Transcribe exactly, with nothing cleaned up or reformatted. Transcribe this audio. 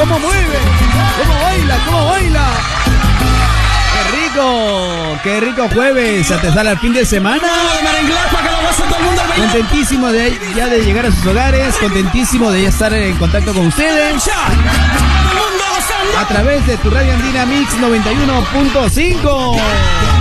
cómo mueve, cómo baila, cómo baila. ¡Qué rico! ¡Qué rico jueves! A sale al fin de semana. Contentísimo de ya de llegar a sus hogares. Contentísimo de ya estar en contacto con ustedes. A través de tu radio Andina Mix noventa y uno punto cinco.